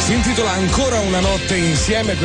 Si intitola Ancora una notte insieme.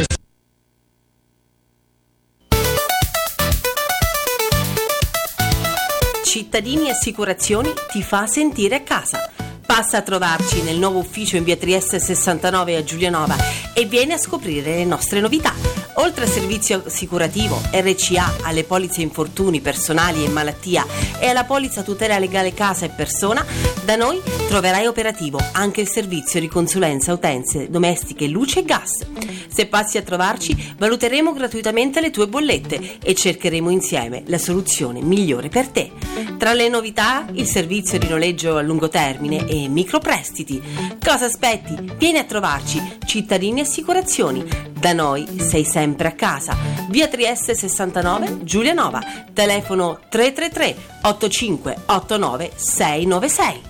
Cittadini Assicurazioni ti fa sentire a casa. Passa a trovarci nel nuovo ufficio in via Trieste 69 a Giulianova e vieni a scoprire le nostre novità. Oltre al servizio assicurativo, RCA, alle polizze infortuni personali e malattia e alla polizza tutela legale casa e persona, da noi troverai operativo anche il servizio di consulenza utenze domestiche, luce e gas. Se passi a trovarci, valuteremo gratuitamente le tue bollette e cercheremo insieme la soluzione migliore per te. Tra le novità, il servizio di noleggio a lungo termine e microprestiti. Cosa aspetti? Vieni a trovarci, Cittadini Assicurazioni. Da noi sei sempre a casa. Via Trieste 69, Giulianova. Telefono 333 8589 696.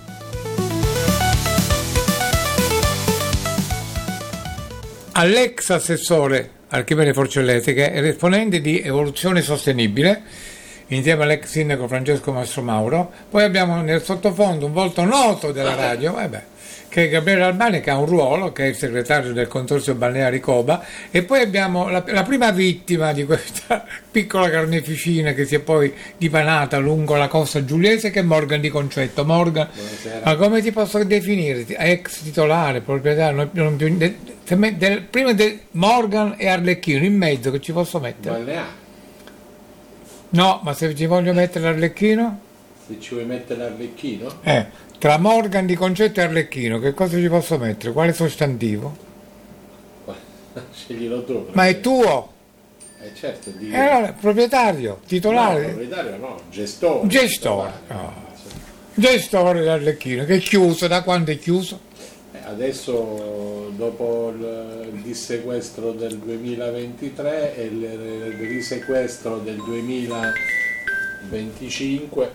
All'ex assessore Archimede Forcelletti, e esponente di Evoluzione Sostenibile, insieme all'ex sindaco Francesco Mastromauro. Poi abbiamo nel sottofondo un volto noto della radio, che è Gabriele Albani, che ha un ruolo, che è il segretario del consorzio balneari Coba, e poi abbiamo la prima vittima di questa piccola carneficina che si è poi dipanata lungo la costa giuliese, che è Morgan Di Concetto. Morgan, buonasera. Ma come ti posso definire? Ex titolare, proprietario, prima di Morgan e Arlecchino, in mezzo che ci posso mettere? Balneare. No, ma se ci voglio mettere Arlecchino? Se ci vuoi mettere Arlecchino? Tra Morgan Di Concetto e Arlecchino, che cosa ci posso mettere? Quale sostantivo? Sceglilo tu. Ma è tuo? Certo, allora, proprietario, titolare? No, proprietario no, gestore. Gestore. Gestore di Arlecchino, che è chiuso, da quando è chiuso? Adesso, dopo il dissequestro del 2023 e il risequestro del 2025,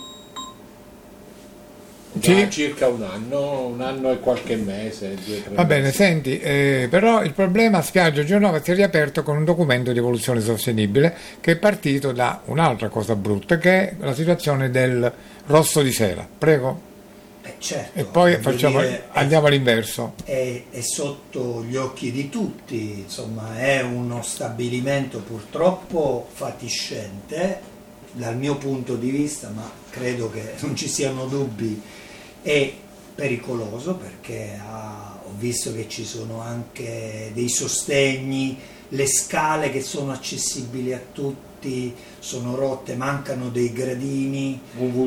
sì. Circa un anno e qualche mese, 2-3 Va bene, mesi. senti, però il problema a Spiaggia Giulianova si è riaperto con un documento di evoluzione sostenibile che è partito da un'altra cosa brutta, che è la situazione del rosso di sera. Prego. Certo, e poi andiamo all'inverso. È sotto gli occhi di tutti, insomma, è uno stabilimento purtroppo fatiscente dal mio punto di vista, ma credo che non ci siano dubbi, è pericoloso perché ho visto che ci sono anche dei sostegni, le scale che sono accessibili a tutti sono rotte, mancano dei gradini,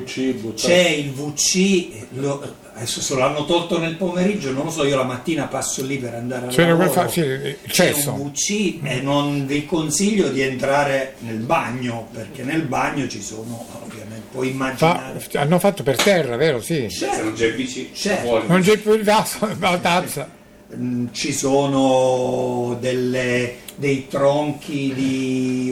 c'è il VC, adesso se l'hanno tolto nel pomeriggio, non lo so, io la mattina passo lì per andare a lavoro, c'è un VC e non vi consiglio di entrare nel bagno, perché nel bagno ci sono, ovviamente, puoi immaginare. Hanno fatto per terra, vero? Sì. Certo. Non c'è il VC, non c'è più il vaso, la tazza. Ci sono dei tronchi di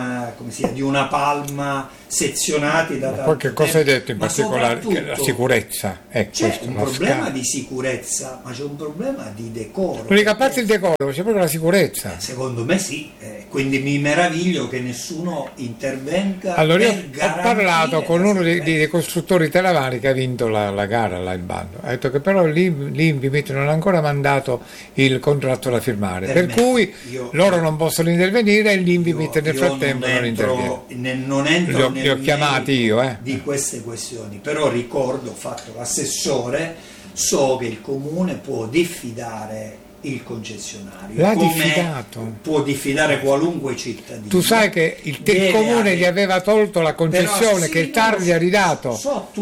una palma sezionati da tanto poi che cosa hai detto in ma particolare? Che la sicurezza è c'è questo, un problema di sicurezza, ma c'è un problema di decoro. L'unica parte il decoro, c'è proprio la sicurezza. Secondo me sì, quindi mi meraviglio che nessuno intervenga. Allora io per ho parlato con uno dei costruttori telavani che ha vinto la gara là in bando, ha detto che però l'Invimit non ha ancora mandato il contratto da firmare, per cui loro non possono intervenire e l'Invimit nel frattempo non interviene. Non entro li ho chiamati io di queste questioni, però ricordo, ho fatto l'assessore, so che il comune può diffidare il concessionario, l'ha diffidato, può diffidare qualunque cittadino. Tu sai che il comune gli aveva tolto la concessione, che il TAR gli ha ridato,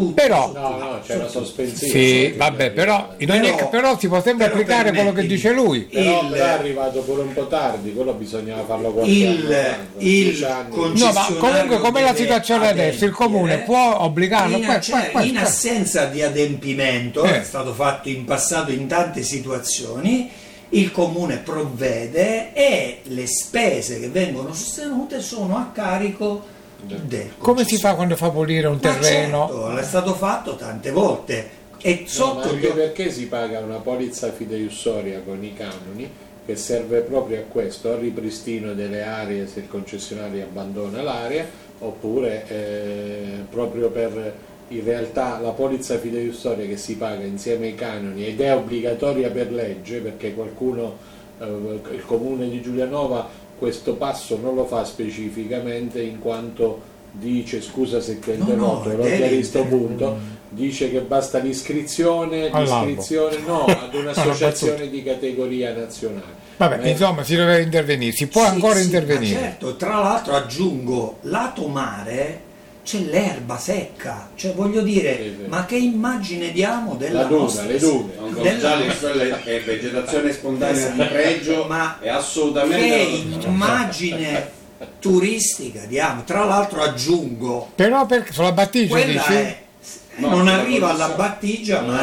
però c'è la sospensione. Sì, vabbè, però si può sempre applicare quello che dice lui. Però è arrivato pure un po' tardi, quello bisognava farlo qualche anno. No, ma comunque com'è la situazione adesso? Il comune può obbligarlo in assenza di adempimento, è stato fatto in passato in tante situazioni. Il comune provvede e le spese che vengono sostenute sono a carico del come si fa quando fa pulire un terreno? Certo, è stato fatto tante volte e sotto anche perché si paga una polizza fideiussoria con i canoni che serve proprio a questo, al ripristino delle aree se il concessionario abbandona l'area, oppure proprio per in realtà la polizza fideiussoria che si paga insieme ai canoni ed è obbligatoria per legge, perché qualcuno, il comune di Giulianova questo passo non lo fa specificamente, in quanto dice, scusa se ti ho interrotto, lo chiarisco punto, dice che basta l'iscrizione no, ad un'associazione di categoria nazionale. Vabbè, insomma, si deve intervenire, si può ancora intervenire. Certo, tra l'altro aggiungo, lato mare c'è l'erba secca, cioè voglio dire, ma che immagine diamo della nostra... Le dune. Quella è vegetazione spontanea di pregio, ma è assolutamente... Che immagine turistica diamo, tra l'altro aggiungo... Però perché sulla Battigia dici? Non arriva alla Battigia, ma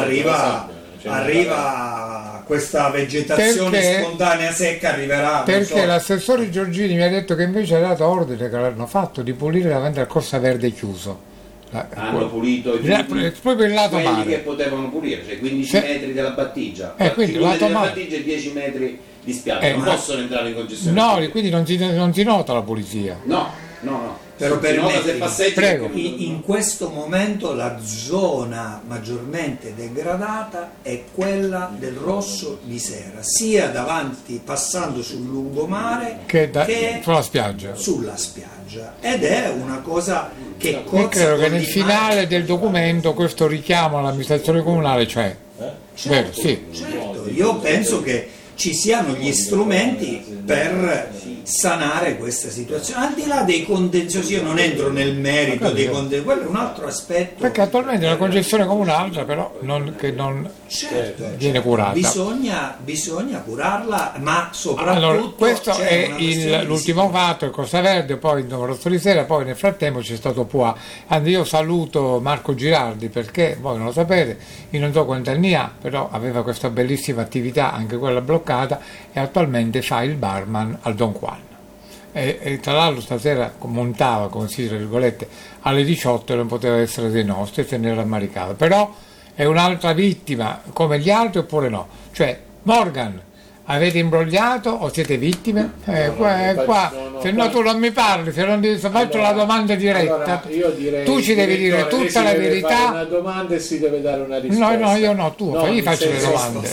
arriva questa vegetazione spontanea secca, arriverà. Perché l'assessore Giorgini mi ha detto che invece ha dato ordine, che l'hanno fatto, di pulire davanti al Corsa Verde chiuso. Hanno pulito proprio il lato quelli mare che potevano pulire, cioè 15 metri della Battigia, quindi il lato della Battigia e 10 metri di spiaggia, non possono entrare in concessione. No, quindi non si nota la pulizia. No. Però Prego. In questo momento la zona maggiormente degradata è quella del Rosso di Sera, sia davanti passando sul lungomare che sulla spiaggia, ed è una cosa che io credo che nel finale del documento questo richiamo all'amministrazione comunale c'è. Certo, io penso che ci siano gli strumenti per sanare questa situazione, al di là dei contenziosi. Io non entro nel merito dei contenziosi, quello è un altro aspetto, perché attualmente è una concessione comunale, però non viene curata. Bisogna curarla, ma soprattutto allora, questo è l'ultimo fatto, il Costa Verde, poi il Rosso di Sera, poi nel frattempo c'è stato Pua. Io saluto Marco Girardi, perché voi non lo sapete, io non so quanti anni ha, però aveva questa bellissima attività, anche quella bloccata, e attualmente fa il barman al Don Juan. E tra l'altro stasera montava, come si dice, tra virgolette, alle 18 non poteva essere dei nostri e se ne era rammaricato. Però è un'altra vittima come gli altri oppure no? Cioè, Morgan, avete imbrogliato o siete vittime? Se no tu non mi parli, se non ti faccio la domanda diretta, io direi, tu ci devi dire tutta la verità. Fare una domanda e si deve dare una risposta. No, io no, io faccio le domande.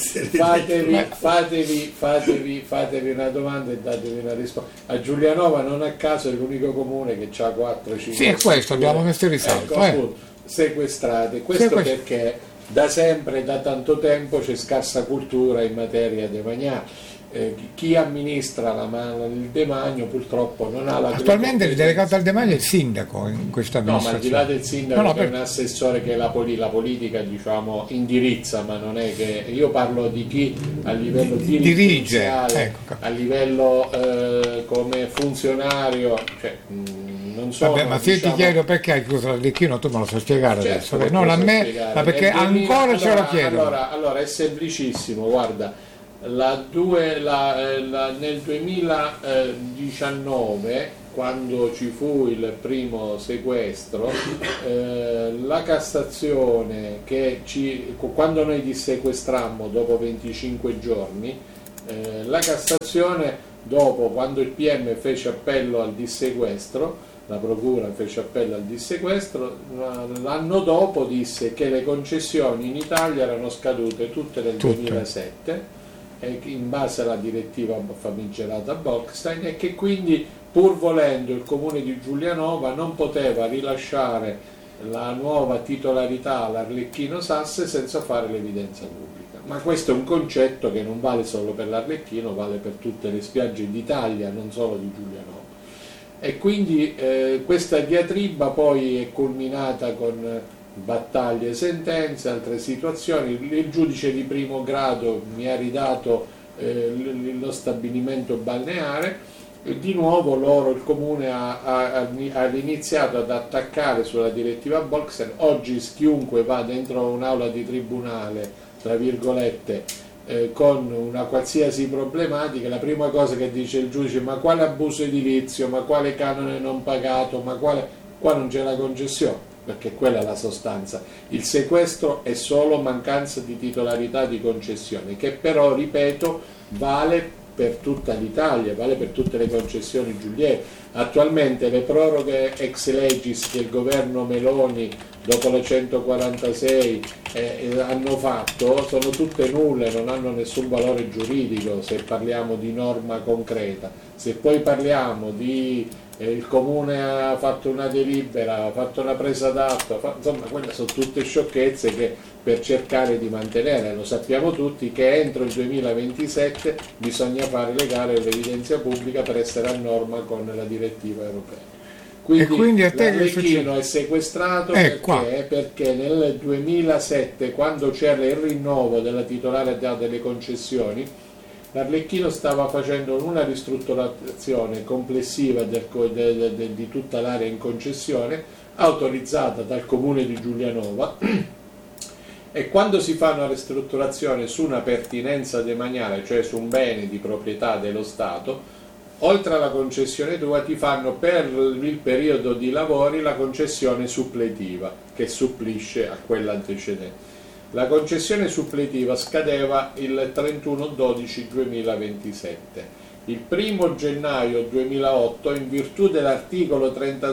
Fatevi una domanda e datevi una risposta. A Giulianova non a caso è l'unico comune che ha 4-5. Sì, è questo, abbiamo messo in risalto. Appunto, sequestrate, perché da sempre, da tanto tempo c'è scarsa cultura in materia demaniale. Chi amministra il demanio purtroppo non ha la... Attualmente il delegato al demanio è il sindaco in questa amministrazione. No, ma al di là del sindaco è un assessore che la politica diciamo indirizza, ma non è che... Io parlo di chi a livello dirigenziale, a livello come funzionario, cioè non so. Vabbè, ma se io ti chiedo perché hai chiuso l'Arlecchino, tu me lo sai spiegare adesso, non a me, ma perché ancora ce lo chiedo. Allora è semplicissimo, guarda. Nel 2019, quando ci fu il primo sequestro, la Cassazione quando noi dissequestrammo dopo 25 giorni, la Cassazione dopo, quando il PM fece appello al dissequestro, la Procura fece appello al dissequestro, l'anno dopo disse che le concessioni in Italia erano scadute tutte nel 2007, in base alla direttiva famigerata Bolkestein, e che quindi pur volendo il comune di Giulianova non poteva rilasciare la nuova titolarità all'Arlecchino Sasse senza fare l'evidenza pubblica. Ma questo è un concetto che non vale solo per l'Arlecchino, vale per tutte le spiagge d'Italia, non solo di Giulianova. E quindi questa diatriba poi è culminata con battaglie, sentenze, altre situazioni. Il giudice di primo grado mi ha ridato lo stabilimento balneare e di nuovo il comune ha iniziato ad attaccare sulla direttiva Bolkestein. Oggi chiunque va dentro un'aula di tribunale, tra virgolette, con una qualsiasi problematica, la prima cosa che dice il giudice: ma quale abuso edilizio, ma quale canone non pagato, qua non c'è la concessione, perché quella è la sostanza. Il sequestro è solo mancanza di titolarità di concessione, che però, ripeto, vale per tutta l'Italia, vale per tutte le concessioni giuliette. Attualmente le proroghe ex legis che il governo Meloni dopo la 146 hanno fatto sono tutte nulle, non hanno nessun valore giuridico se parliamo di norma concreta. Se poi parliamo di il comune ha fatto una delibera, ha fatto una presa d'atto, insomma quelle sono tutte sciocchezze che per cercare di mantenere, lo sappiamo tutti che entro il 2027 bisogna fare le gare all'evidenza pubblica per essere a norma con la direttiva europea. Quindi l'Arlecchino è sequestrato perché nel 2007, quando c'era il rinnovo della titolarità delle concessioni, l'Arlecchino stava facendo una ristrutturazione complessiva di tutta l'area in concessione, autorizzata dal comune di Giulianova, e quando si fa una ristrutturazione su una pertinenza demaniale, cioè su un bene di proprietà dello Stato, oltre alla concessione tua ti fanno per il periodo di lavori la concessione suppletiva che supplisce a quella antecedente. La concessione suppletiva scadeva il 31/12/2027. Il 1 gennaio 2008, in virtù dell'articolo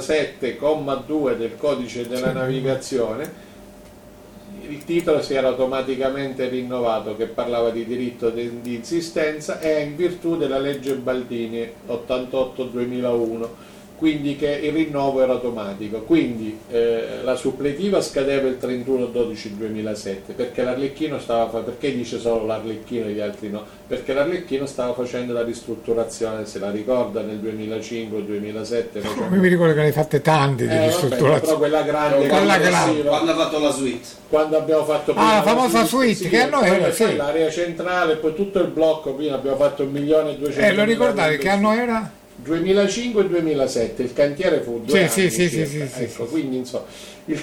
37,2 del codice della navigazione, il titolo si era automaticamente rinnovato, che parlava di diritto di insistenza, e in virtù della legge Baldini 88/2001, quindi che il rinnovo era automatico. Quindi la suppletiva scadeva il 31/12/2007 perché l'Arlecchino perché dice solo l'Arlecchino e gli altri no? Perché l'Arlecchino stava facendo la ristrutturazione, se la ricorda, nel 2005-2007. Mi ricordo che ne hai fatte tante di ristrutturazione. Però quella grande, quando ha fatto la suite, quando abbiamo fatto la famosa suite che a noi era l'area centrale, poi tutto il blocco, prima abbiamo fatto 1.200.000. Lo ricordate che anno era? 2005 e 2007, il cantiere fu 2 anni circa. Quindi insomma, il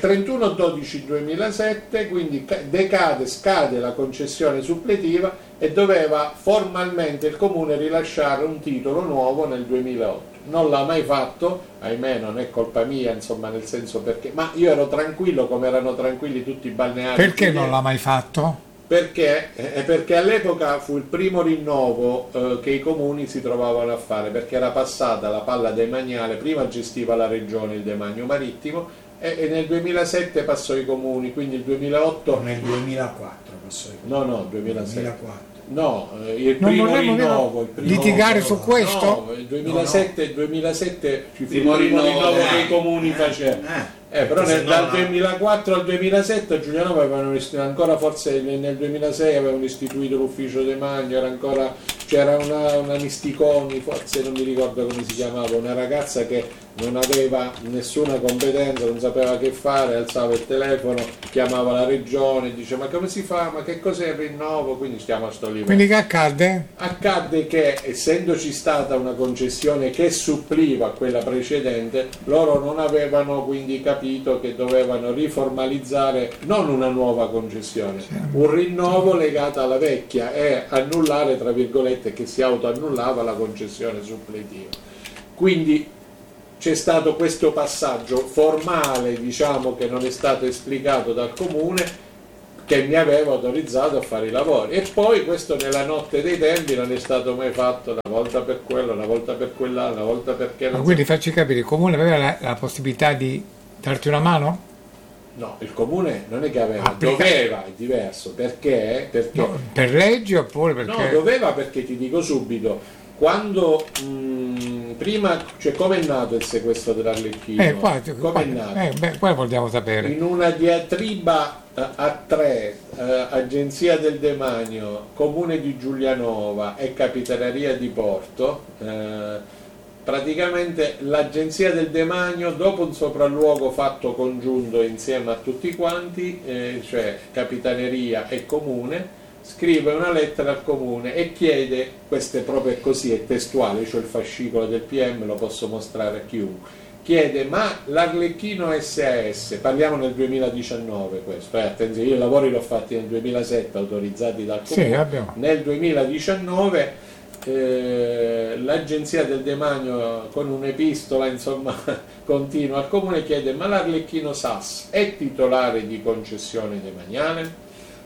31/12/2007 quindi scade la concessione suppletiva e doveva formalmente il comune rilasciare un titolo nuovo nel 2008. Non l'ha mai fatto, ahimè, non è colpa mia, insomma, nel senso perché, ma io ero tranquillo come erano tranquilli tutti i balneari. Perché non l'ha mai fatto? Perché all'epoca fu il primo rinnovo che i comuni si trovavano a fare, perché era passata la palla demaniale, prima gestiva la regione il demanio marittimo e nel 2007 passò ai comuni, quindi il 2008... Nel 2004 passò ai comuni. No, 2007. 2004. No, il primo rinnovo. Litigare su questo? No, il 2007 ci fu il primo rinnovo che i comuni facevano. Però dal 2004 al 2007 a Giulianova avevano ancora, forse nel 2006 avevano istituito l'ufficio demanio, c'era una Misticoni, forse non mi ricordo come si chiamava, una ragazza che non aveva nessuna competenza, non sapeva che fare, alzava il telefono, chiamava la regione, dice ma come si fa, ma che cos'è il rinnovo, quindi stiamo a sto livello. Quindi che accadde? Accadde che, essendoci stata una concessione che suppliva a quella precedente, loro non avevano quindi capito che dovevano riformalizzare non una nuova concessione, un rinnovo legato alla vecchia e annullare, tra virgolette, che si autoannullava la concessione suppletiva. Quindi c'è stato questo passaggio formale, diciamo, che non è stato esplicato dal comune, che mi aveva autorizzato a fare i lavori, e poi questo nella notte dei tempi non è stato mai fatto, una volta per quello, una volta per quell'altro, una volta perché non. Ma quindi facci capire, il comune aveva la possibilità di darti una mano? No, il comune non è che aveva, doveva, è diverso, perché? No, per legge oppure perché? No, doveva, perché ti dico subito, quando prima, cioè come è nato il sequestro dell'Arlecchino? Come è nato? Poi vogliamo sapere. In una diatriba a tre, Agenzia del Demanio, Comune di Giulianova e Capitaneria di Porto, praticamente l'Agenzia del Demanio, dopo un sopralluogo fatto congiunto insieme a tutti quanti, cioè Capitaneria e Comune, scrive una lettera al comune e chiede, questo è proprio così, è testuale, c'ho il fascicolo del PM, lo posso mostrare a chiunque, chiede ma l'Arlecchino SAS, parliamo nel 2019 questo, attenzione, io i lavori l'ho fatti nel 2007 autorizzati dal comune, nel 2019 l'Agenzia del Demanio con un'epistola, insomma, continua al comune, chiede ma l'Arlecchino SAS è titolare di concessione demaniale?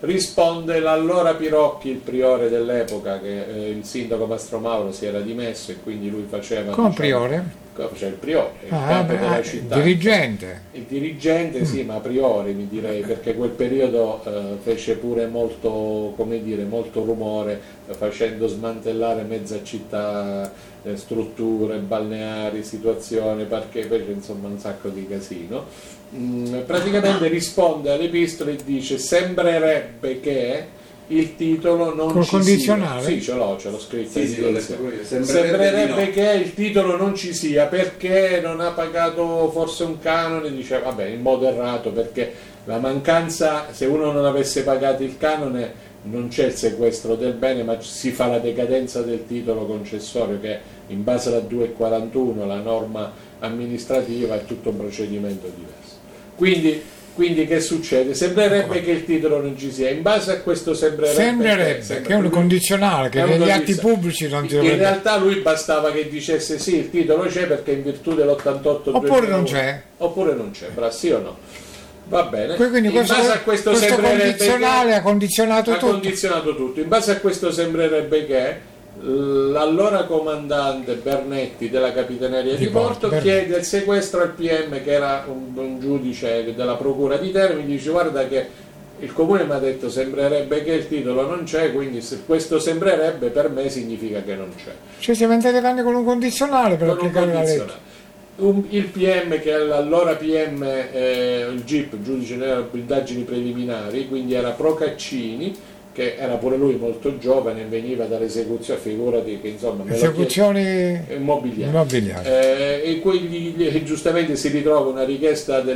risponde l'allora Pirocchi, il priore dell'epoca, che il sindaco Mastromauro si era dimesso e quindi lui faceva... Come priore? Cioè il priore, il capo della città. Dirigente. Il dirigente sì, ma priore mi direi, perché quel periodo fece pure molto, come dire, molto rumore, facendo smantellare mezza città, strutture balneari, situazioni, perché fece insomma un sacco di casino. Praticamente risponde alle epistole e dice: sembrerebbe che il titolo non col ci condizionale? sia. Sì, ce l'ho scritto. Sì, lo letto io. Sembrerebbe che il titolo non ci sia perché non ha pagato forse un canone, dice vabbè, in modo errato, perché la mancanza, se uno non avesse pagato il canone non c'è il sequestro del bene, ma si fa la decadenza del titolo concessorio, che in base alla 241, la norma amministrativa, è tutto un procedimento diverso. Quindi che succede? Sembrerebbe che il titolo non ci sia. In base a questo sembrerebbe che è un condizionale, che negli atti pubblici non ti dovrebbe... In realtà lui bastava che dicesse sì, il titolo c'è perché in virtù dell'88... Oppure non c'è. Oppure non c'è, sì o no? Va bene. Quindi in base a questo condizionale ha condizionato tutto. In base a questo sembrerebbe che l'allora comandante Bernetti della Capitaneria di Porto chiede il sequestro al PM, che era un giudice della Procura di Termini, dice: guarda che il comune mi ha detto sembrerebbe che il titolo non c'è, quindi se questo sembrerebbe per me significa che non c'è. Cioè si inventate anche con un condizionale per applicare la legge. Il PM, che allora PM, il GIP, giudice delle indagini preliminari, quindi era Procaccini, che era pure lui molto giovane e veniva dall'esecuzione, figurati che insomma esecuzioni immobiliari. E quindi giustamente si ritrova una richiesta del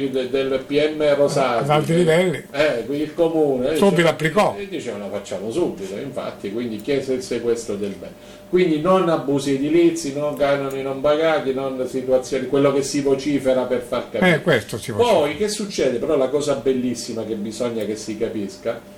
PM Rosati ad alti livelli, il comune subito applicò e diceva la facciamo subito, infatti, quindi chiese il sequestro del bene, quindi non abusi edilizi, non canoni non pagati, non situazioni, quello che si vocifera per far capire. Questo si vocifera. Poi che succede? Però la cosa bellissima che bisogna che si capisca: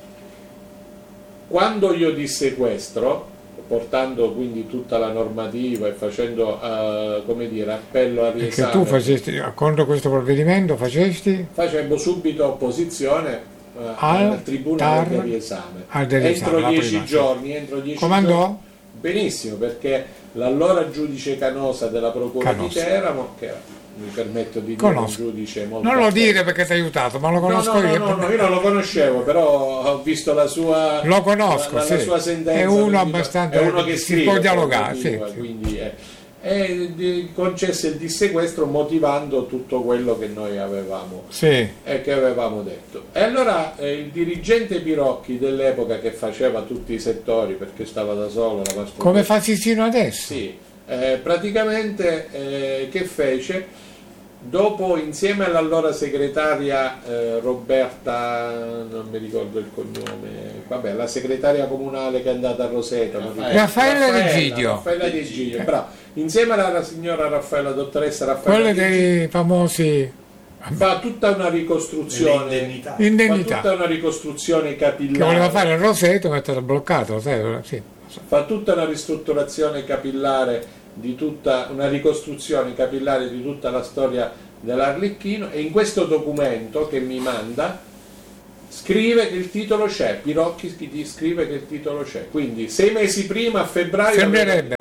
quando io dissequestro, portando quindi tutta la normativa e facendo come dire, appello a riesame, perché tu facesti, contro questo provvedimento facemmo subito opposizione al Tribunale del riesame entro 10 giorni. Come andò? Benissimo, perché l'allora giudice Canosa della Procura di Teramo, che era, mi permetto di dire, un giudice molto... Non lo dire perché ti ha aiutato, ma lo conosco io. No, io non lo conoscevo, però ho visto la sua... Lo conosco, la sua sentenza. È uno abbastanza... È uno che si può dialogare, quindi concesse il dissequestro motivando tutto quello che noi avevamo e che avevamo detto. E allora il dirigente Pirocchi dell'epoca, che faceva tutti i settori perché stava da solo, come fa sino adesso? Sì, praticamente che fece? Dopo, insieme all'allora segretaria Roberta, non mi ricordo il cognome, vabbè, la segretaria comunale che è andata a Roseto, Raffaella D'Egidio, bravo, insieme alla signora Raffaella, dottoressa Raffaella, quelle dei famosi, fa tutta una ricostruzione, indennità. Fa tutta una ricostruzione capillare, che voleva fare il Roseto ma è stato bloccato, fa tutta una ristrutturazione capillare di tutta una ricostruzione capillare di tutta la storia dell'Arlecchino, e in questo documento che mi manda scrive che il titolo c'è. Pirocchi scrive che il titolo c'è, quindi 6 mesi prima, a febbraio, sembrerebbe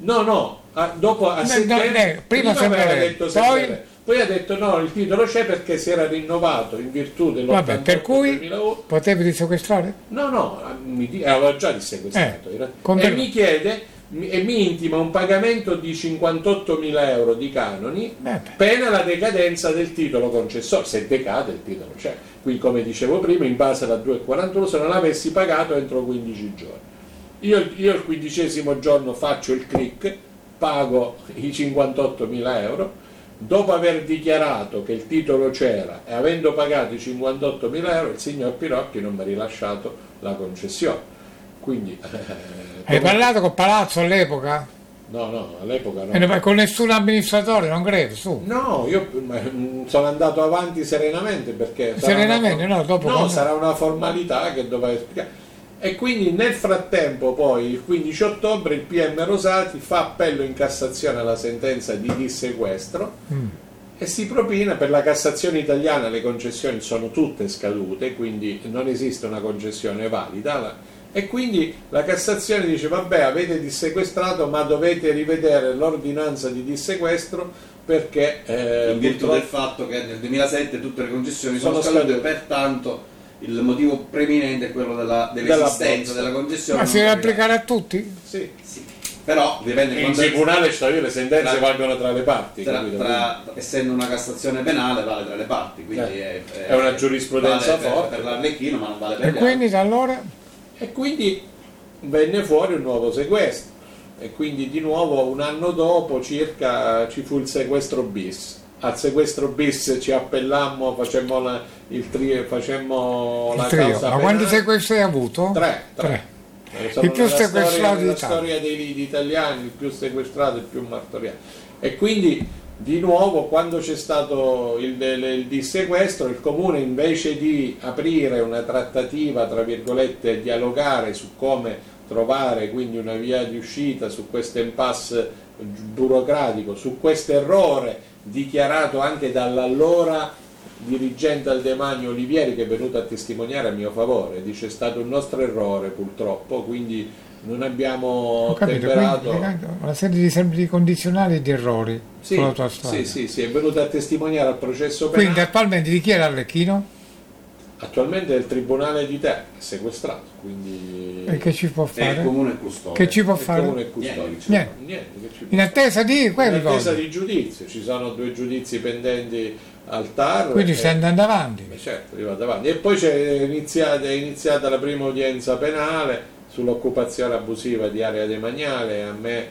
dopo a settembre prima sembrerebbe, poi ha detto no, il titolo c'è perché si era rinnovato in virtù dell'88. Per cui potevi dissequestrare? No, avevo già dissequestrato e mi chiede e mi intima un pagamento di 58.000 euro di canoni, pena la decadenza del titolo concessorio, se decade il titolo c'è. Qui, come dicevo prima, in base alla 241, se non l'avessi pagato entro 15 giorni. Io il 15° giorno faccio il click, pago i 58.000 euro, dopo aver dichiarato che il titolo c'era e avendo pagato i 58.000 euro, il signor Pirocchi non mi ha rilasciato la concessione. Quindi, hai parlato col Palazzo all'epoca? No, all'epoca no. Con nessun amministratore, non credo, su. No, io sono andato avanti serenamente perché... Dopo sarà una formalità che doveva spiegare. E quindi nel frattempo poi, il 15 ottobre, il PM Rosati fa appello in Cassazione alla sentenza di dissequestro e si propina. Per la Cassazione italiana le concessioni sono tutte scadute, quindi non esiste una concessione valida, e quindi la Cassazione dice vabbè, avete dissequestrato, ma dovete rivedere l'ordinanza di dissequestro perché in virtù del fatto che nel 2007 tutte le concessioni sono scadute, pertanto il motivo preminente è quello dell'esistenza della concessione. Ma si deve applicare a tutti? Sì. Però dipende in tribunale le sentenze valgono tra le parti, essendo una Cassazione penale vale tra le parti, quindi è una giurisprudenza vale forte per l'Arlecchino, ma non vale per E gli quindi altri. da allora? E quindi venne fuori un nuovo sequestro, e quindi di nuovo un anno dopo circa ci fu il sequestro bis. Al sequestro bis ci appellammo, facemmo la causa penale. Ma quanti sequestri hai avuto? Tre. Il più sequestrato la storia dei lidi italiani, il più sequestrato, il più martoriato. E quindi di nuovo, quando c'è stato il dissequestro, il comune, invece di aprire una trattativa, tra virgolette, e dialogare su come trovare quindi una via di uscita su questo impasse burocratico, su questo errore dichiarato anche dall'allora dirigente al demanio Olivieri, che è venuto a testimoniare a mio favore, dice: è stato un nostro errore purtroppo, quindi non abbiamo temperato. Una serie di condizionali e di errori Sì, sulla tua strada. sì, è venuto a testimoniare al processo penale. Quindi attualmente di chi è l'Arlecchino? Attualmente è il tribunale di Terni, è sequestrato, quindi E che ci può E il fare? comune è custode. Che ci può il fare? comune è custode. Niente. Niente, che ci può In attesa di fare? quelli In attesa cose. di giudizio, ci sono 2 giudizi pendenti al TAR. Quindi stai andando avanti. Certo, arrivato avanti. E poi è iniziata la prima udienza penale sull'occupazione abusiva di area demaniale, a me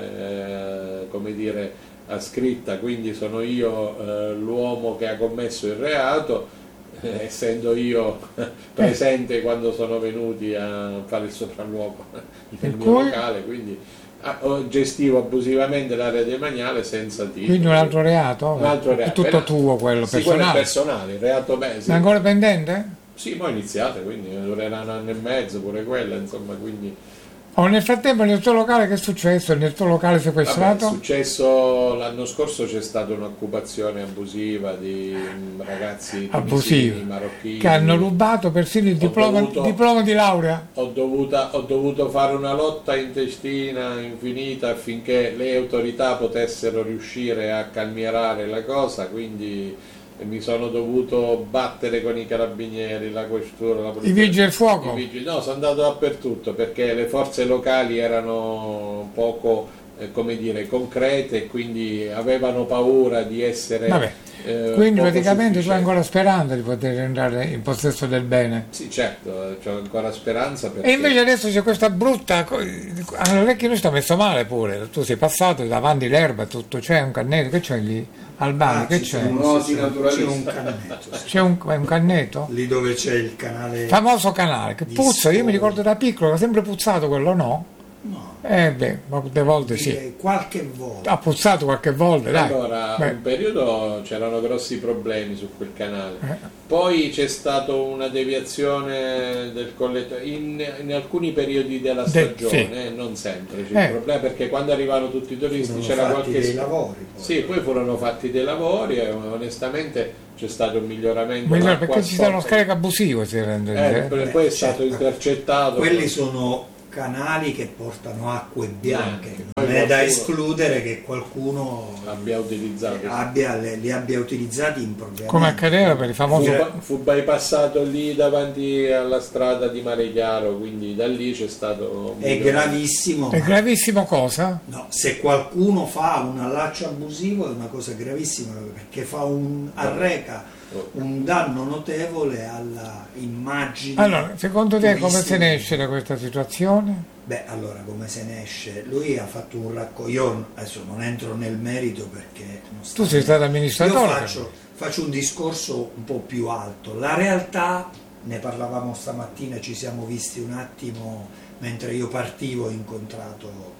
come dire ascritta, quindi sono io l'uomo che ha commesso il reato, essendo io presente quando sono venuti a fare il sopralluogo nel mio locale, quindi gestivo abusivamente l'area demaniale senza titolo. Quindi un altro reato? Un altro reato. È tutto tuo quello, Sì, quello è personale? personale, il reato sì. Ma ancora pendente? Sì, poi è iniziato, quindi durerà 1 anno e mezzo pure quella, insomma, quindi. Nel frattempo nel tuo locale che è successo? Nel tuo locale sequestrato? Vabbè, è successo l'anno scorso, c'è stata un'occupazione abusiva di ragazzi tunisini, marocchini, che hanno rubato persino il diploma di laurea. Ho dovuto fare una lotta intestina infinita affinché le autorità potessero riuscire a calmierare la cosa, quindi mi sono dovuto battere con i carabinieri, la questura, la polizia. I vigili del fuoco? No, sono andato dappertutto perché le forze locali erano poco come dire, concrete, e quindi avevano paura di essere quindi praticamente tu hai sufficienti. ancora speranza di poter entrare in possesso del bene. Sì, certo, ho ancora speranza perché... E invece adesso c'è questa brutta all'orecchio sta messo male pure, tu sei passato davanti l'erba, tutto, c'è un cannetto, che c'è lì? Albani, che c'è? C'è un cannetto, sì. C'è un cannetto? Lì dove c'è il canale, Famoso canale, che puzza, io mi ricordo da piccolo, ha sempre puzzato quello, no? no, Molte volte sì. direi qualche volta. Ha puzzato qualche volta, dai. Allora, un periodo c'erano grossi problemi su quel canale, poi c'è stata una deviazione del collettore in alcuni periodi della stagione, non sempre c'è il problema, perché quando arrivavano tutti i turisti c'era qualche dei lavori. Sì, poi furono fatti dei lavori e onestamente c'è stato un miglioramento. Perché ci sta uno scarico abusivo, si rende. Poi è stato intercettato. Quelli sono canali che portano acque bianche, Poi non è da qualcuno escludere che qualcuno abbia utilizzato. li abbia utilizzati impropriamente. Come accadeva per i famosi. Fu bypassato lì davanti alla strada di Mare Chiaro, quindi da lì c'è stato un È gravissimo. È gravissimo cosa? No, se qualcuno fa un allaccio abusivo è una cosa gravissima, perché arreca un danno notevole alla immagine. Allora, secondo te come turistica. se ne esce da questa situazione? Beh, allora come se ne esce? Lui ha fatto un racconto, io adesso non entro nel merito perché non Tu sei stato amministratore. Io faccio un discorso un po' più alto. La realtà, ne parlavamo stamattina, ci siamo visti un attimo mentre io partivo, ho incontrato.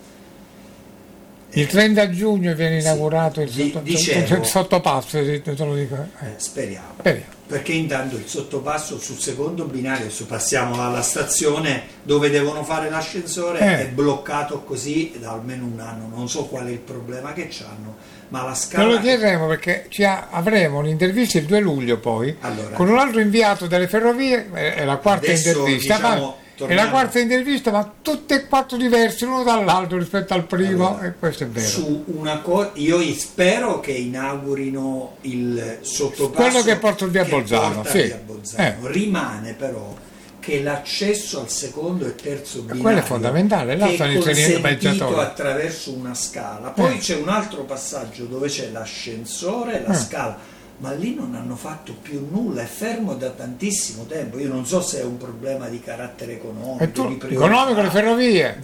Il 30 giugno viene inaugurato il dicevo, sottopasso, te lo dico. Speriamo. Speriamo. perché intanto il sottopasso sul secondo binario, adesso passiamo alla stazione dove devono fare l'ascensore, è bloccato così da almeno un anno, non so qual è il problema che c'hanno, ma la scala... Te lo chiederemo perché avremo un'intervista il 2 luglio poi, Allora, con un altro inviato delle ferrovie, è la quarta adesso, intervista, diciamo, è la quarta intervista, ma tutte e quattro diverse l'uno dall'altro rispetto al primo, allora, e questo è vero. Su una io spero che inaugurino il sottopasso Quello che porta via Bolzano, porta sì. via Bolzano. Rimane però che l'accesso al secondo e terzo binario, quello è fondamentale, là che stanno è inserendo consentito viaggiatori. attraverso una scala, poi c'è un altro passaggio dove c'è l'ascensore e la scala, ma lì non hanno fatto più nulla, è fermo da tantissimo tempo. Io non so se è un problema di carattere economico, E tu, di priorità, economico, le ferrovie.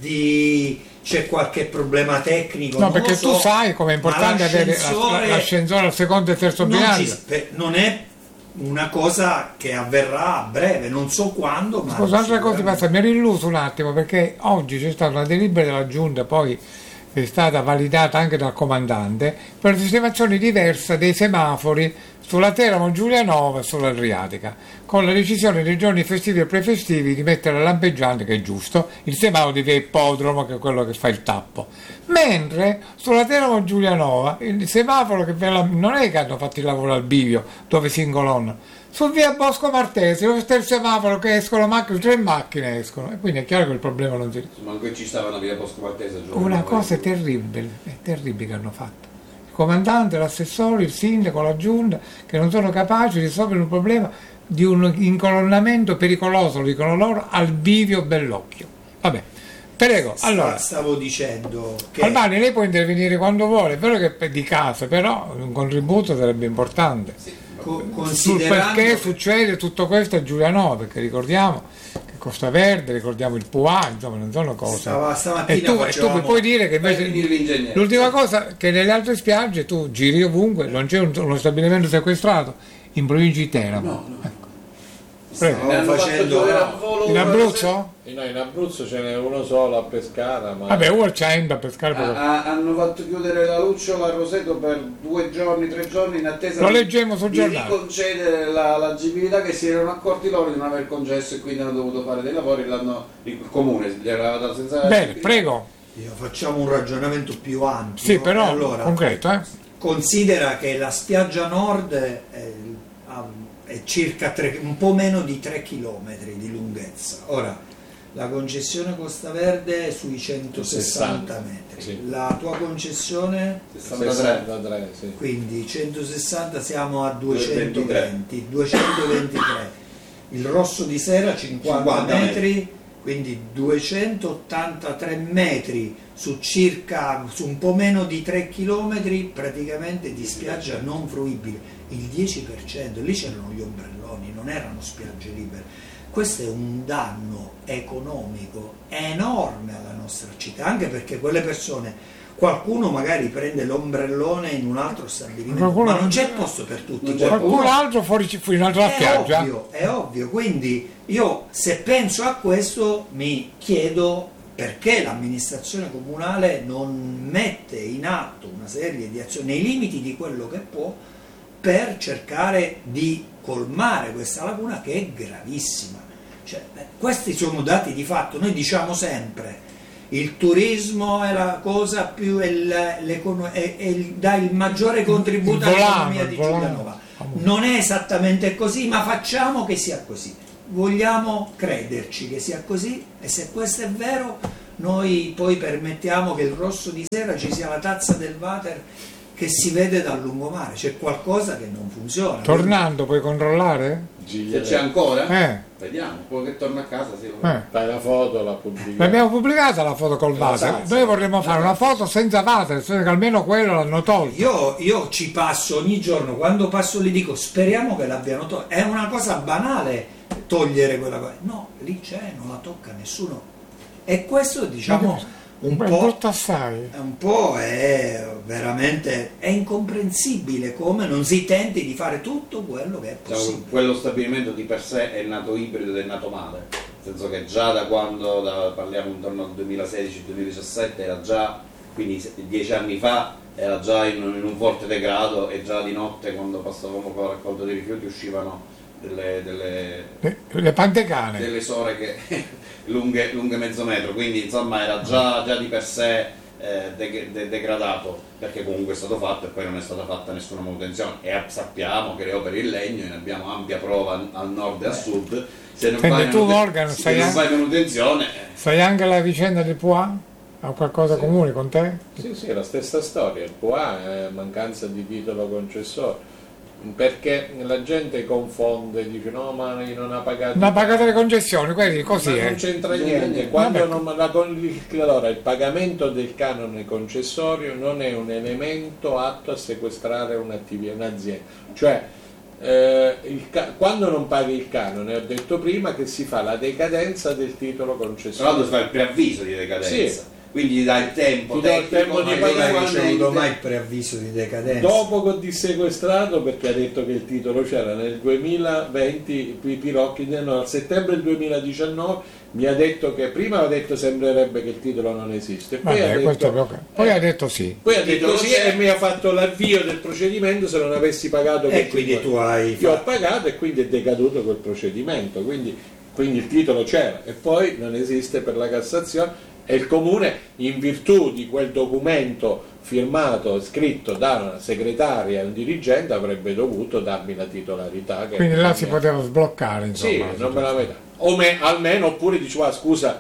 c'è qualche problema tecnico. No, non perché lo so, tu sai com'è importante ma avere l'ascensore al secondo e terzo binario. non è una cosa che avverrà a breve, non so quando, ma Scusa, un'altra cosa sicuramente. passa, mi ero illuso un attimo perché oggi c'è stata una delibera della Giunta, poi è stata validata anche dal comandante, per una sistemazione diversa dei semafori sulla Teramo Giulianova e sull'Adriatica, con la decisione dei giorni festivi e prefestivi di mettere lampeggiante, che è giusto, il semaforo di via Ippodromo, che è quello che fa il tappo, mentre sulla Teramo Giulianova il semaforo non è che hanno fatto il lavoro al bivio dove si ingolonna, su via Bosco Martese dove sta il semaforo che escono macchine, 3 macchine escono, e quindi è chiaro che il problema non si risolve. Ma anche ci stavano via Bosco Martese. Una cosa terribile che hanno fatto. Il comandante, l'assessore, il sindaco, la giunta, che non sono capaci di risolvere un problema di un incolonnamento pericoloso, lo dicono loro, al bivio Bellocchio. Vabbè, prego, allora. Stavo dicendo che Albani, lei può intervenire quando vuole, è vero che è di casa, però un contributo sarebbe importante. Sul considerando perché succede tutto questo a Giulianova, perché ricordiamo che Costa Verde, ricordiamo il Pua, insomma non sono cose. stamattina E tu mi puoi dire che invece l'ingegnere. l'ultima cosa che nelle altre spiagge tu giri ovunque, non c'è uno stabilimento sequestrato in provincia di Teramo. Prego. stavo facendo In Abruzzo? No, in Abruzzo ce n'è uno solo a Pescara, ma Vabbè, uno c'è a pescare proprio. Hanno fatto chiudere la Lucciola a Roseto per 2 giorni, 3 giorni in attesa Lo leggemmo sul di giornale. riconcedere l'agibilità che si erano accorti loro di non aver concesso e quindi hanno dovuto fare dei lavori, il comune gli era dato senza Bene, agibilità. prego. facciamo un ragionamento più ampio. Sì, però allora, concreto, eh? considera che la spiaggia nord è circa un po' meno di 3 km di lunghezza. Ora, la concessione Costa Verde è sui 160 metri. Sì. La tua concessione? 63, sì. Quindi 160 siamo a 220, 223. Il Rosso di Sera 50 metri, quindi 283 metri su un po' meno di 3 km praticamente di spiaggia non fruibile, il 10%, lì c'erano gli ombrelloni, non erano spiagge libere. Questo è un danno economico enorme alla nostra città, anche perché quelle persone, qualcuno magari prende l'ombrellone in un altro stabilimento, ma non c'è posto per tutti. Qualcun altro fuori in un'altra spiaggia. È ovvio, quindi io se penso a questo mi chiedo perché l'amministrazione comunale non mette in atto una serie di azioni nei limiti di quello che può per cercare di colmare questa lacuna che è gravissima. Cioè, questi sono dati di fatto. Noi diciamo sempre il turismo è la cosa più dà il maggiore contributo all'economia di Giulianova. Non è esattamente così, ma facciamo che sia così. Vogliamo crederci che sia così, e se questo è vero noi poi permettiamo che il Rosso di Sera ci sia la tazza del water che si vede dal lungomare. C'è qualcosa che non funziona. Tornando, puoi controllare? Se c'è ancora? Vediamo, poi che torna a casa Fai la foto, la pubblica. L'abbiamo pubblicata la foto col water. Noi vorremmo fare una foto senza water, che almeno quello l'hanno tolto. Io ci passo ogni giorno, quando passo lì dico speriamo che l'abbiano tolto. È una cosa banale togliere quella cosa. No, lì c'è, non la tocca nessuno. E questo diciamo un po' è veramente incomprensibile come non si tenti di fare tutto quello che è possibile. Quello stabilimento di per sé è nato ibrido ed è nato male, nel senso che già da quando parliamo intorno al 2016-2017 era già, quindi 10 anni fa era già in un forte degrado, e già di notte quando passavamo con la raccolta dei rifiuti uscivano Le pantecane. delle sore che lunghe mezzo metro, quindi insomma era già di per sé degradato, perché comunque è stato fatto e poi non è stata fatta nessuna manutenzione, e sappiamo che le opere in legno, ne abbiamo ampia prova al nord e a sud, se non Senti, fai tu, Morgan, fai manutenzione sai anche la vicenda del Poix? Ha qualcosa comune con te? Sì, è la stessa storia, il POA è mancanza di titolo concessorio, perché la gente confonde, dice no ma non ha pagato... Non ha pagato le concessioni, quelli così Ma è. non c'entra niente, quando allora, il pagamento del canone concessorio non è un elemento atto a sequestrare un'azienda, cioè quando non paghi il canone, ho detto prima che si fa la decadenza del titolo tra concessorio. l'altro si fa il preavviso di decadenza. Sì. Quindi dai il tempo, Ti do il tempo di Non pagare. hai ricevuto mai il preavviso di decadenza? Dopo che ho dissequestrato, perché ha detto che il titolo c'era nel 2020, Pirocchi a settembre del 2019 mi ha detto che prima ha detto sembrerebbe che il titolo non esiste, poi Vabbè, ha questo detto, è poi ha detto sì. poi ha Il detto titolo sì c'è. e mi ha fatto l'avvio del procedimento se non avessi pagato E quindi 25. tu hai Io ho fatto. pagato e quindi è decaduto quel procedimento, quindi il titolo c'era e poi non esiste per la Cassazione, e il Comune, in virtù di quel documento firmato, scritto da una segretaria e un dirigente, avrebbe dovuto darmi la titolarità. Che Quindi là non si mi- poteva sbloccare, insomma. Sì, non me la metà. Almeno, oppure diceva scusa,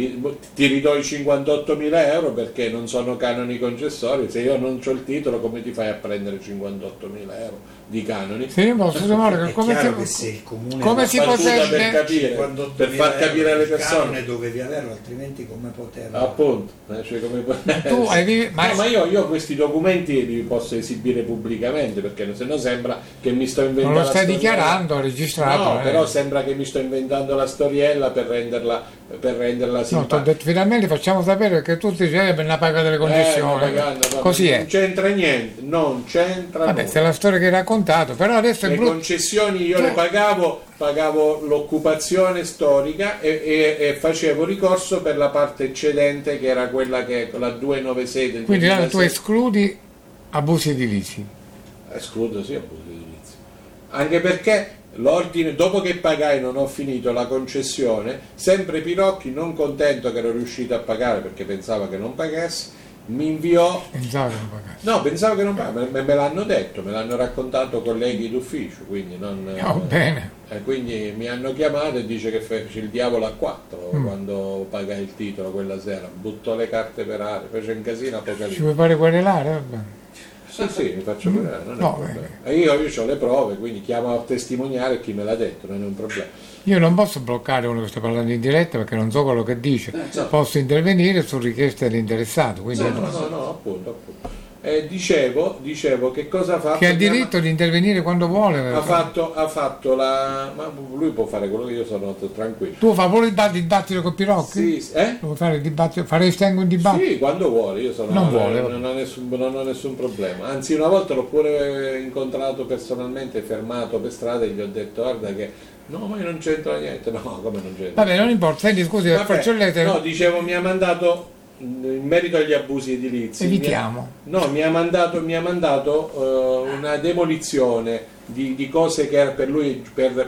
ti ridò i 58.000 euro perché non sono canoni concessori, se io non ho il titolo come ti fai a prendere 58.000 euro di canoni? Sì, ma scusa Morgan, È come chiaro che si, se il comune come si battuta per potrebbe... capire, 58.000 per far capire alle euro, il persone. canone dovevi averlo, altrimenti come poterlo? Appunto, cioè come... Tu hai No, ma io questi documenti li posso esibire pubblicamente, perché se no sembra che mi sto inventando non lo stai la storiella. dichiarando, registrato. No, però sembra che mi sto inventando la storiella per renderla No, ti ho simpatica. detto, finalmente facciamo sapere che tu dici per la paga delle concessioni. Vabbè, Così è. Non c'entra niente, non c'entra Vabbè, nulla. se è la storia che hai raccontato, però adesso è Le brutto. concessioni io le pagavo l'occupazione storica e facevo ricorso per la parte eccedente, che era quella che la 296 del Quindi là tu 2006. escludi abusi edilizi. Escludo sì abuso edilizio, anche perché l'ordine, dopo che pagai, non ho finito la concessione, sempre Pirocchi, non contento che ero riuscito a pagare perché pensava che non pagassi, mi inviò... Pensavo che non pagassi. No, pensavo che non pagassi, me l'hanno detto, me l'hanno raccontato colleghi d'ufficio, quindi non... Bene. quindi mi hanno chiamato e dice che fece il diavolo a 4 quando pagai il titolo quella sera, buttò le carte per aria, fece un casino Ci apocalittico. vuoi fare querelare? Vabbè. Sì, mi faccio vedere, non è No, un problema. E io ho le prove, quindi chiamo a testimoniare chi me l'ha detto, non è un problema. Io non posso bloccare uno che sta parlando in diretta perché non so quello che dice. certo. Posso intervenire su richiesta dell'interessato. Quindi No, appunto. Dicevo che cosa ha fatto? che ha diritto di intervenire quando vuole. Ha fatto la... ma lui può fare quello che io sono tranquillo. Tu fai pure il dibattito con Pirocchi? Sì, eh? Vuoi fare il dibattito? Faresti anche un dibattito? Sì, quando vuole, io sono, Non vuole, vabbè. non ho nessun problema. Anzi, una volta l'ho pure incontrato personalmente, fermato per strada, e gli ho detto guarda che no, ma io non c'entra niente. No, come non c'entra? Vabbè, non importa. Senti, scusi, Vabbè, Forcellete, no, dicevo, mi ha mandato in merito agli abusi edilizi. evitiamo. Mi ha mandato una demolizione di cose che per lui,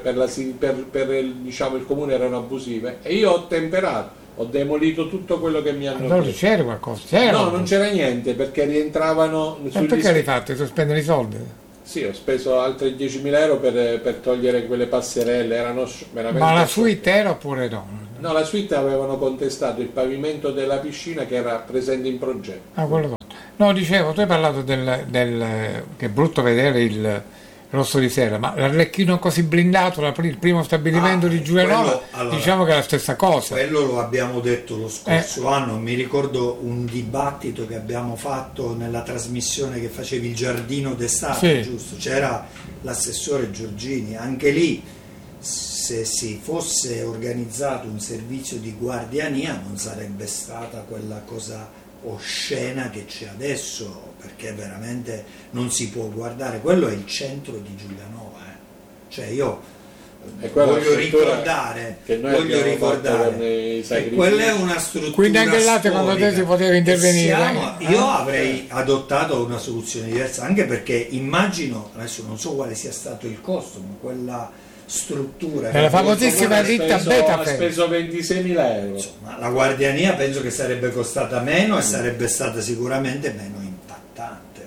diciamo, il comune erano abusive, e io ho temperato, ho demolito tutto quello che mi hanno Allora chiesto. c'era qualcosa? C'era No, qualcosa. non c'era niente, perché rientravano E sugli perché l'hai fatto? Sospendere i soldi? Sì, ho speso altri 10.000 euro per togliere quelle passerelle, erano veramente... Ma la suite era oppure no? No, la suite avevano contestato il pavimento della piscina che era presente in progetto. Ah, quello fatto. No, dicevo, tu hai parlato che è brutto vedere il Rosso di Sera, ma l'Arlecchino così blindato, il primo stabilimento di Giulianova, quello, allora, diciamo che è la stessa cosa. Quello lo abbiamo detto lo scorso anno, mi ricordo un dibattito che abbiamo fatto nella trasmissione che facevi il giardino d'estate, Sì. giusto? C'era l'assessore Giorgini, anche lì se si fosse organizzato un servizio di guardiania non sarebbe stata quella cosa oscena che c'è adesso, perché veramente non si può guardare, quello è il centro di Giulianova, cioè io E quella voglio struttura ricordare, che noi abbiamo fatto con i e sacrifici. quella è una struttura Quindi anche là secondo te storica. si poteva intervenire? Io avrei adottato una soluzione diversa, anche perché immagino, adesso non so quale sia stato il costo, ma quella struttura Nella che famosissima il comune ditta Ha Betafe. speso 26.000 euro. insomma, la guardiania penso che sarebbe costata meno e sarebbe stata sicuramente meno impattante.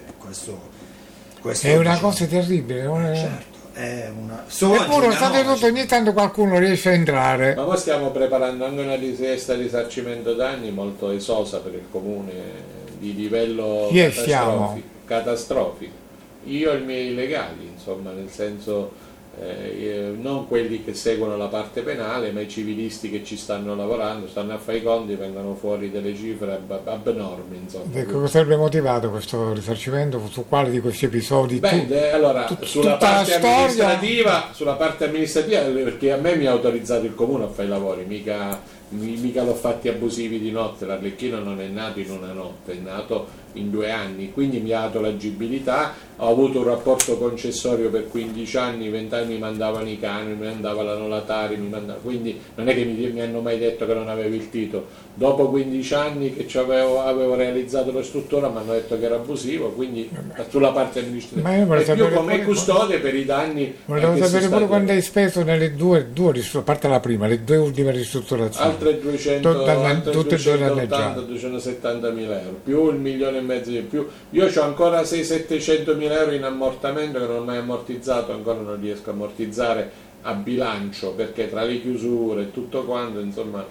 Questo È una diciamo, cosa terribile, non è... certo, è una Eppure state tutto, ogni tanto qualcuno riesce a entrare. Ma poi stiamo preparando anche una richiesta di risarcimento danni molto esosa per il comune, di livello Chi siamo? catastrofico. Io e i miei legali, insomma, nel senso non quelli che seguono la parte penale, ma i civilisti che ci stanno lavorando, stanno a fare i conti, vengono fuori delle cifre abnormi, insomma. Ecco, cosa sarebbe motivato questo risarcimento? Su quale di questi episodi? Allora, sulla tutta la parte storia- amministrativa, perché a me mi ha autorizzato il comune a fare i lavori, mica l'ho fatti abusivi di notte. L'Arlecchino non è nato in una notte, è nato in 2 anni, quindi mi ha dato l'agibilità. Ho avuto un rapporto concessorio per 15 anni, 20 anni mi mandavano i cani, mi mandavano la Tari, quindi non è che mi hanno mai detto che non avevo il titolo. Dopo 15 anni che avevo realizzato la struttura mi hanno detto che era abusivo, quindi sulla parte amministrativa. Ma io vorrei E più sapere come pure- custode per i danni. Volevo che si sapere sta pure quando hai avendo. speso nelle due a parte la prima, le 2 ultime ristrutturazioni. Altre 200, Tutte e due 280, 270.000 euro, più 1,5 milioni di più. Io ho ancora 600-700.000 euro in ammortamento che non ho mai ammortizzato, ancora non riesco a ammortizzare a bilancio, perché tra le chiusure e tutto quanto, insomma,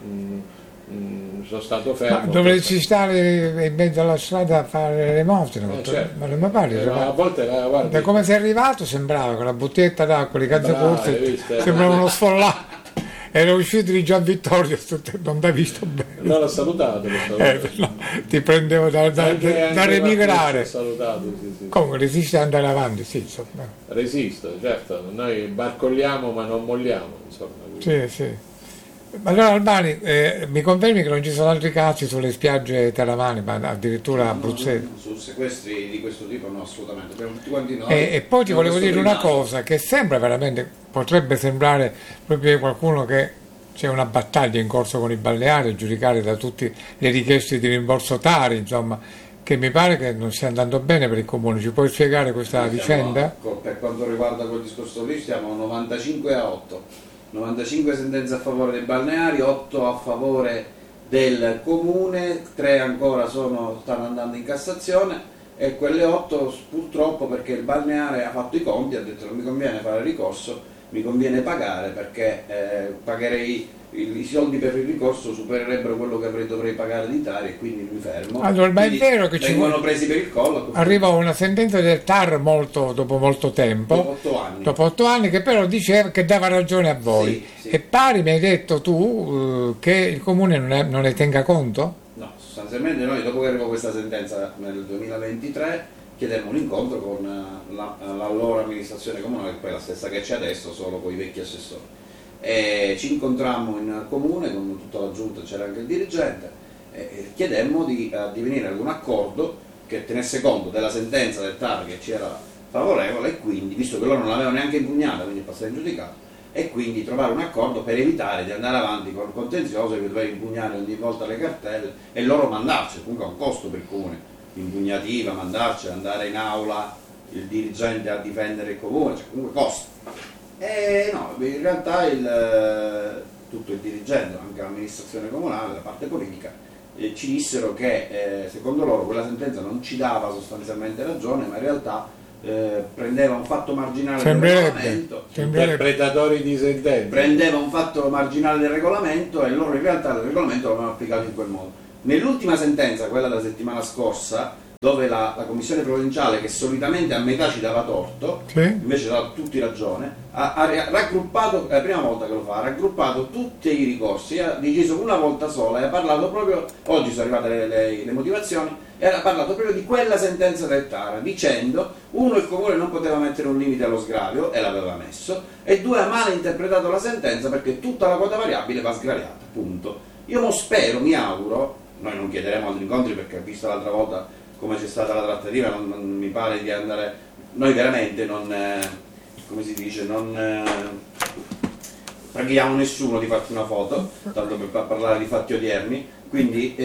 sono stato Ma fermo. dovresti stare in mezzo alla strada a fare l'elemosina, certo. ma non mi pare. A volte guardi, Da come sei arrivato sembrava con la bottiglietta d'acqua, le Bravo, calzacorse, hai visto? sembrava uno sfollato. Era uscito di Gian Vittorio, non ti hai visto bene. non l'ho salutato, No, ti prendevo da Anche remigrare. l'ho salutato, sì. Comunque resiste ad andare avanti, sì, insomma. Resisto, certo, noi barcolliamo ma non molliamo, insomma. Sì, sì. Ma allora Albani, mi confermi che non ci sono altri casi sulle spiagge teramane, ma addirittura abruzzesi? Su sequestri di questo tipo no, assolutamente. Abbiamo tutti quanti noi. E poi ti abbiamo volevo questo dire una primato. cosa, che sembra veramente, potrebbe sembrare proprio qualcuno che c'è una battaglia in corso con i balneari, a giudicare da tutte le richieste di rimborso Tari, insomma, che mi pare che non stia andando bene per il comune. Ci puoi spiegare questa Noi vicenda? siamo, per quanto riguarda quel discorso lì, siamo 95-8. 95 sentenze a favore dei balneari, 8 a favore del comune, 3 ancora stanno andando in Cassazione, e quelle 8 purtroppo, perché il balneare ha fatto i conti, ha detto non mi conviene fare ricorso, mi conviene pagare, perché pagherei i soldi per il ricorso supererebbero quello che dovrei pagare di Tari, e quindi mi fermo. Allora, ma è Quindi vero che ci vengono presi per il collo. Arrivò una sentenza del TAR dopo molto tempo, Dopo 8 anni. dopo 8 anni, che però diceva che dava ragione a voi. Sì, sì. E pari mi hai detto tu che il comune non ne tenga conto? No, sostanzialmente noi dopo che arrivò questa sentenza nel 2023 chiedemmo un incontro con l'allora amministrazione comunale, che poi è la stessa che c'è adesso, solo con i vecchi assessori. E ci incontrammo in comune con tutta la giunta, c'era anche il dirigente, e chiedemmo di addivenire ad un accordo che tenesse conto della sentenza del TAR che ci era favorevole, e quindi, visto che loro non l'avevano neanche impugnata, quindi è passata in giudicato, e quindi trovare un accordo per evitare di andare avanti con il contenzioso, che dover impugnare ogni volta le cartelle e loro mandarci, comunque ha un costo per il comune, impugnativa, mandarci, andare in aula il dirigente a difendere il comune, cioè comunque costa. E no, in realtà tutto il dirigente, anche l'amministrazione comunale, la parte politica, ci dissero che secondo loro quella sentenza non ci dava sostanzialmente ragione, ma in realtà prendeva un fatto marginale del regolamento, Interpretatori di sentenze. prendeva un fatto marginale del regolamento, e loro in realtà il regolamento l'avevano applicato in quel modo. Nell'ultima sentenza, quella della settimana scorsa, dove la commissione provinciale, che solitamente a metà ci dava torto, Sì. invece dava tutti ragione, ha raggruppato, è la prima volta che lo fa, ha raggruppato tutti i ricorsi, ha deciso una volta sola e ha parlato proprio, oggi sono arrivate le motivazioni, e ha parlato proprio di quella sentenza del TAR, dicendo: uno, il comune non poteva mettere un limite allo sgravio, e l'aveva messo, e 2, ha male interpretato la sentenza perché tutta la quota variabile va sgraviata, punto. Io spero, mi auguro, noi non chiederemo altri incontri perché visto l'altra volta come c'è stata la trattativa, non mi pare di andare, noi veramente non, come si dice, non preghiamo nessuno di farci una foto, tanto per parlare di fatti odierni, quindi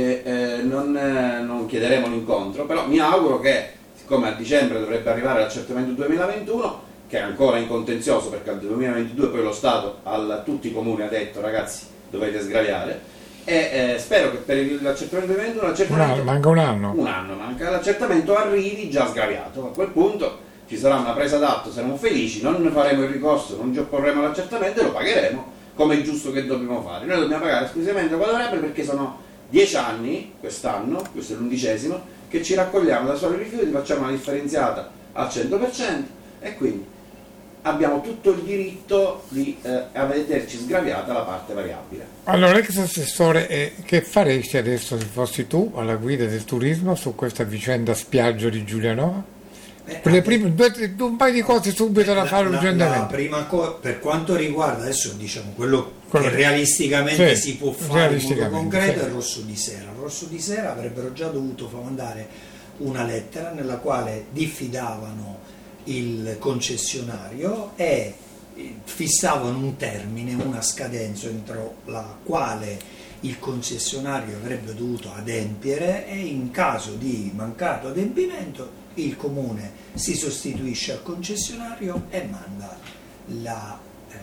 non chiederemo l'incontro, però mi auguro che, siccome a dicembre dovrebbe arrivare l'accertamento 2021, che è ancora in contenzioso perché al 2022 poi lo Stato a tutti i comuni ha detto ragazzi dovete sgraviare, e spero che per l'accertamento 2021 l'accertamento manca un anno. Un anno manca, l'accertamento arrivi già sgraviato. A quel punto ci sarà una presa d'atto, saremo felici, non faremo il ricorso, non ci opporremo all'accertamento e lo pagheremo come è giusto che dobbiamo fare. Noi dobbiamo pagare esclusivamente quota variabile perché sono 10 anni quest'anno, questo è l'11°, che ci raccogliamo da soli rifiuti, facciamo una differenziata al 100% e quindi abbiamo tutto il diritto di vederci sgraviata la parte variabile. Allora, ex assessore, che faresti adesso se fossi tu alla guida del turismo su questa vicenda spiaggia di Giulianova? Per le prime un paio di cose subito da fare urgentemente. La prima cosa, per quanto riguarda adesso diciamo quello che realisticamente si può fare in modo concreto, è il Rosso di Sera. Il Rosso di Sera avrebbero già dovuto mandare una lettera nella quale diffidavano il concessionario e fissavano un termine, una scadenza entro la quale il concessionario avrebbe dovuto adempiere, e in caso di mancato adempimento il comune si sostituisce al concessionario e manda la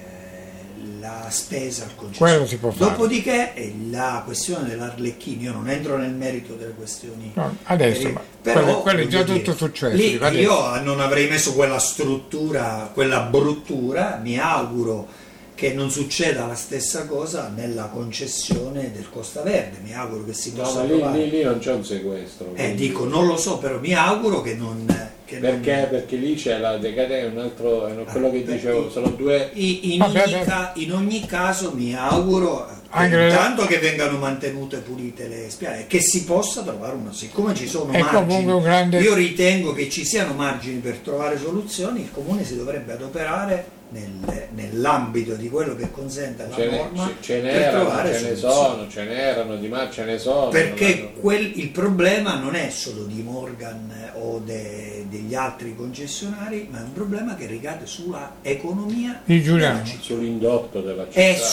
spesa al concessionario. Quello si può fare. Dopodiché la questione dell'Arlecchini, io non entro nel merito delle questioni, no, adesso, però quello è già tutto successo. Lì io non avrei messo quella struttura, quella bruttura. Mi auguro che non succeda la stessa cosa nella concessione del Costa Verde, mi auguro che si possa trovare. Lì non c'è un sequestro. Dico, non lo so, però mi auguro che non... Perché lì c'è la decadenza, un altro, quello che dicevo, sono due... In ogni caso mi auguro intanto che vengano mantenute pulite le spiagge, che si possa trovare una, siccome ci sono margini, io ritengo che ci siano margini per trovare soluzioni, il comune si dovrebbe adoperare nell'ambito di quello che consente la norma per trovare soluzioni. Ce n'erano, ce ne sono. Perché il problema non è solo di Morgan o degli altri concessionari, ma è un problema che ricade sulla economia di Giuliano, sull'indotto della città e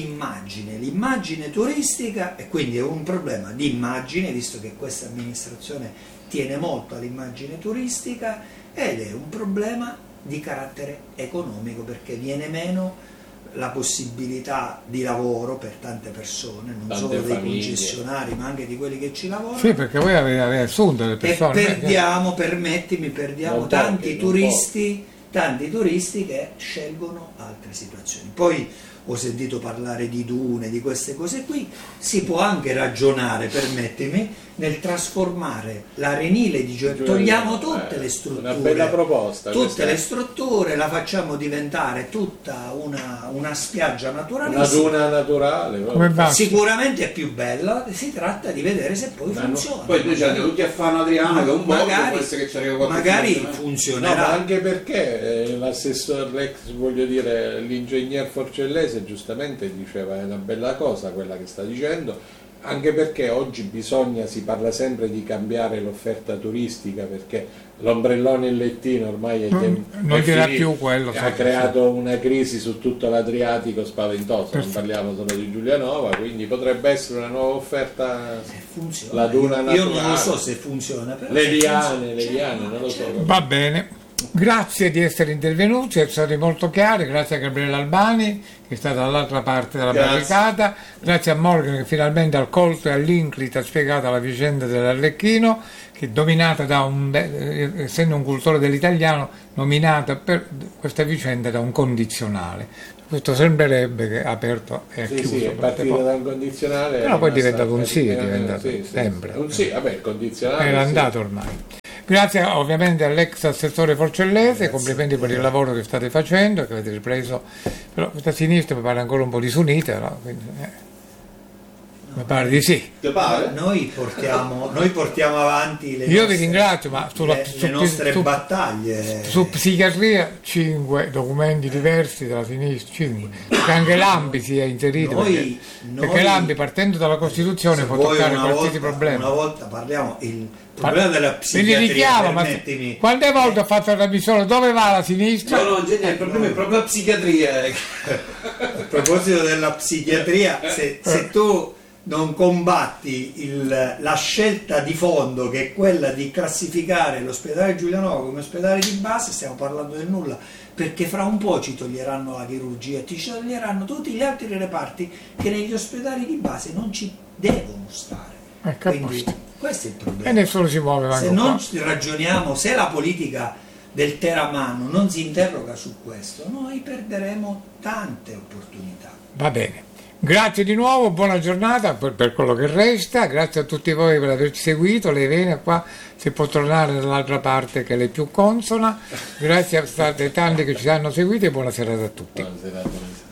l'immagine turistica, e quindi è un problema di immagine, visto che questa amministrazione tiene molto all'immagine turistica, ed è un problema di carattere economico, perché viene meno la possibilità di lavoro per tante persone, non tante solo dei famiglie, concessionari ma anche di quelli che ci lavorano. Sì, perché voi avete assunto delle persone. E perdiamo tanti turisti che scelgono altre situazioni. Poi ho sentito parlare di dune, di queste cose qui, si può anche ragionare, permettimi, nel trasformare l'Arenile di Gioia, togliamo tutte le strutture, una bella proposta, tutte le strutture, la facciamo diventare tutta una spiaggia naturale, una duna naturale, sicuramente è più bella, si tratta di vedere se poi funziona. Poi noi ci andiamo tutti a fare Adriano, che è un magari funzionerà. No, ma anche perché l'assessore l'ingegner Forcellese giustamente diceva è una bella cosa quella che sta dicendo, anche perché oggi si parla sempre di cambiare l'offerta turistica, perché l'ombrellone e il lettino ormai non dirà più quello, ha creato una crisi su tutto l'Adriatico spaventosa, non parliamo solo di Giulianova, quindi potrebbe essere una nuova offerta, la duna naturale. Io non lo so se funziona, però le liane, non lo so. Va bene. Grazie di essere intervenuti, siete stati molto chiari, grazie a Gabriele Albani che è stata dall'altra parte della barricata, grazie a Morgan che finalmente al colto e all'inclito ha spiegato la vicenda dell'Arlecchino, che è dominata essendo un cultore dell'italiano, nominata per questa vicenda da un condizionale. Questo sembrerebbe che è aperto e chiuso. Sì, è partito da un condizionale, però poi è diventato un sì, è diventato sempre. Un sì, vabbè, il condizionale era andato ormai. Grazie ovviamente all'ex assessore Forcellese, complimenti per il lavoro che state facendo, che avete ripreso, però questa sinistra mi pare ancora un po' disunita, no? Quindi, mi pare di sì. Noi portiamo avanti Io vi ringrazio, ma le nostre battaglie. Su psichiatria 5 documenti diversi dalla sinistra, 5. Che anche l'AMBI sia inserito, perché l'AMBI partendo dalla Costituzione può toccare qualsiasi problema. Una volta parliamo il problema della psichiatria, quante volte ho fatto la revisione, dove va la sinistra? No, il problema è proprio la psichiatria. A proposito della psichiatria, se tu non combatti la scelta di fondo, che è quella di classificare l'ospedale Giulianova come ospedale di base, stiamo parlando del nulla, perché fra un po' ci toglieranno la chirurgia, ti toglieranno tutti gli altri reparti che negli ospedali di base non ci devono stare. Quindi questo è il problema. E nessuno si muove. Se non ragioniamo, se la politica del teramano non si interroga su questo, noi perderemo tante opportunità. Va bene. Grazie di nuovo, buona giornata per quello che resta, grazie a tutti voi per averci seguito, le vene qua si può tornare dall'altra parte che è le più consona, grazie a tanti che ci hanno seguiti e buona serata a tutti. Buona serata.